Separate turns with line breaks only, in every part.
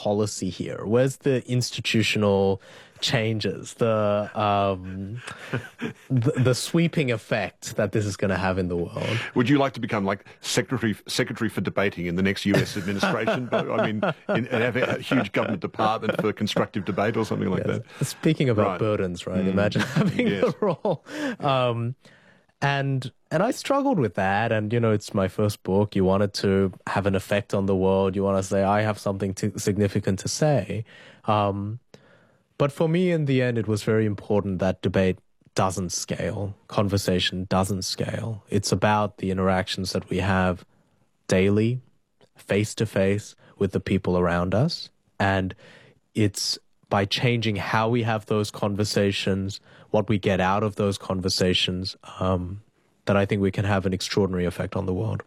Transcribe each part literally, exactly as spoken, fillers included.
policy here? Where's the institutional changes, the um, the, the sweeping effect that this is going to have in the world?
Would you like to become like secretary secretary for debating in the next U S administration? I mean, in, and have a huge government department for constructive debate or something like
yes.
that.
Speaking about
right.
burdens, right?
Mm.
Imagine having
yes.
the role. Um, and and I struggled with that. And, you know, it's my first book. You wanted to have an effect on the world. You want to say, I have something to, significant to say. Um, But for me, in the end, it was very important that debate doesn't scale, conversation doesn't scale. It's about the interactions that we have daily, face-to-face, with the people around us. And it's by changing how we have those conversations, what we get out of those conversations, um, that I think we can have an extraordinary effect on the world.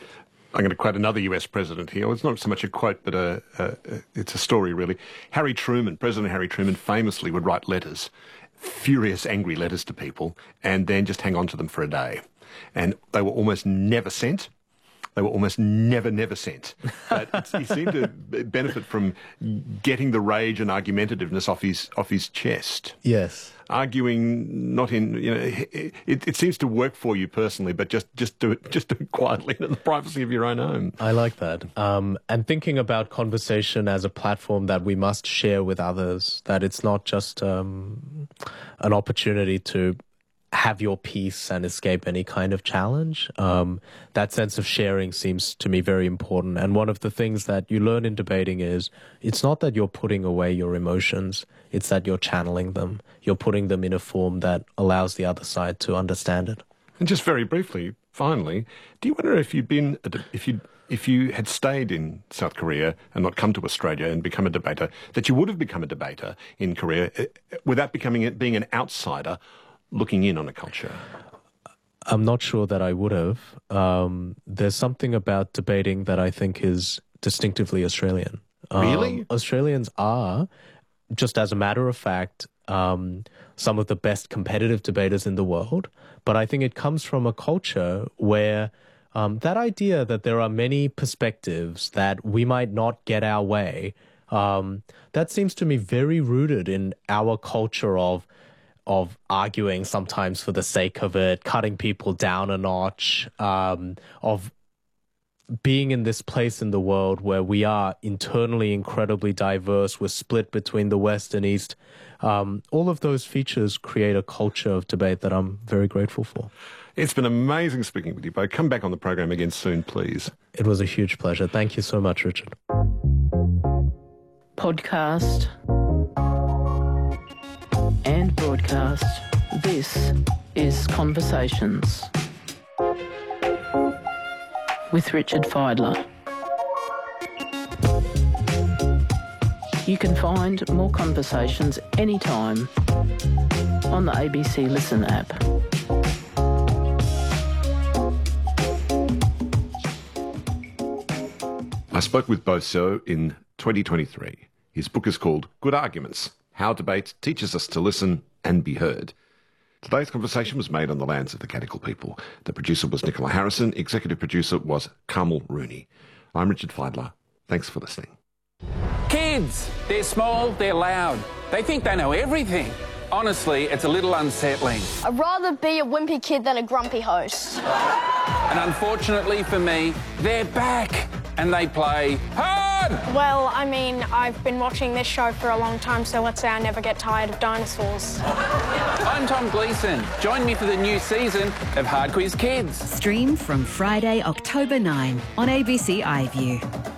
I'm going to quote another U S president here. Well, it's not so much a quote, but a, a, it's a story, really. Harry Truman, President Harry Truman, famously would write letters, furious, angry letters to people, and then just hang on to them for a day. And they were almost never sent. They were almost never, never sent. But it's, he seemed to benefit from getting the rage and argumentativeness off his off his chest.
Yes.
Arguing not in, you know, it, it seems to work for you personally, but just, just do it just do it quietly in the privacy of your own home.
I like that. Um, and thinking about conversation as a platform that we must share with others, that it's not just um, an opportunity to have your peace and escape any kind of challenge. Um, that sense of sharing seems to me very important. And one of the things that you learn in debating is it's not that you're putting away your emotions, it's that you're channeling them. You're putting them in a form that allows the other side to understand it.
And just very briefly, finally, do you wonder if you'd been, if you if you had stayed in South Korea and not come to Australia and become a debater, that you would have become a debater in Korea without becoming being an outsider looking in on a culture?
I'm not sure that I would have. Um, there's something about debating that I think is distinctively Australian.
Really?
Um, Australians are, just as a matter of fact, um, some of the best competitive debaters in the world. But I think it comes from a culture where um, that idea that there are many perspectives, that we might not get our way, um, that seems to me very rooted in our culture of of arguing sometimes for the sake of it, cutting people down a notch, um, of being in this place in the world where we are internally incredibly diverse, we're split between the West and East. Um, all of those features create a culture of debate that I'm very grateful for.
It's been amazing speaking with you both. Come back on the program again soon, please.
It was a huge pleasure. Thank you so much, Richard.
Podcast and broadcast. This is Conversations with Richard Fidler. You can find more conversations anytime on the A B C Listen app.
I spoke with Bo Seo in twenty twenty-three. His book is called Good Arguments: How Debate Teaches Us to Listen and Be Heard. Today's conversation was made on the lands of the Gadigal people. The producer was Nicola Harrison. Executive producer was Carmel Rooney. I'm Richard Fidler. Thanks for listening.
Kids, they're small, they're loud. They think they know everything. Honestly, it's a little unsettling.
I'd rather be a wimpy kid than a grumpy host.
And unfortunately for me, they're back and they play hard.
Well, I mean, I've been watching this show for a long time, so let's say I never get tired of dinosaurs.
I'm Tom Gleeson. Join me for the new season of Hard Quiz Kids.
Stream from Friday, October ninth on A B C iView.